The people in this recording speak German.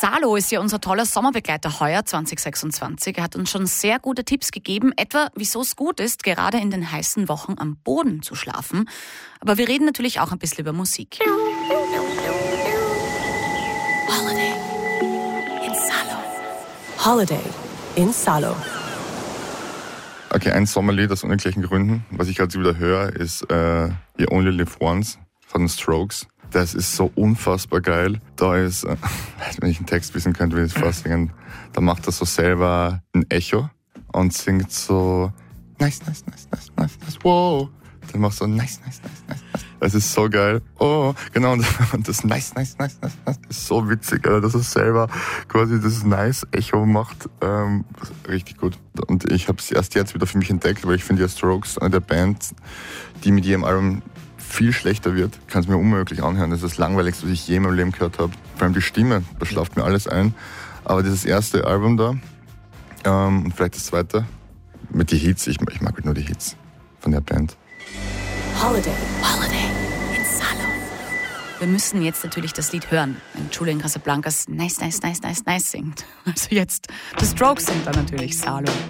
Salo ist ja unser toller Sommerbegleiter heuer 2026. Er hat uns schon sehr gute Tipps gegeben, etwa wieso es gut ist, gerade in den heißen Wochen am Boden zu schlafen. Aber wir reden natürlich auch ein bisschen über Musik. Holiday in Salo. Holiday in Salo. Okay, ein Sommerlied aus ungleichen Gründen. Was ich gerade wieder höre, ist You Only Live Once von den Strokes. Das ist so unfassbar geil. Da ist, wenn ich einen Text wissen könnte, würde ich es fast singen. Da macht er so selber ein Echo und singt so nice, nice, nice, nice, nice, nice, wow. Dann macht so nice, nice, nice, nice, nice. Das ist so geil. Oh, genau. Und das nice, nice, nice, nice, nice ist so witzig, dass er selber quasi das nice Echo macht. Richtig gut. Und ich habe es erst jetzt wieder für mich entdeckt, weil ich finde ja Strokes eine der Bands, die mit jedem Album viel schlechter wird. Kann es mir unmöglich anhören. Das ist das Langweiligste, was ich je in meinem Leben gehört habe. Vor allem die Stimme, das schlaft mir alles ein. Aber dieses erste Album da und vielleicht das zweite mit den Hits, ich mag halt nur die Hits von der Band. Holiday in Salo. Wir müssen jetzt natürlich das Lied hören, wenn Julian Casablancas nice, nice, nice, nice, nice singt. Also jetzt, The Strokes sind dann natürlich Salo.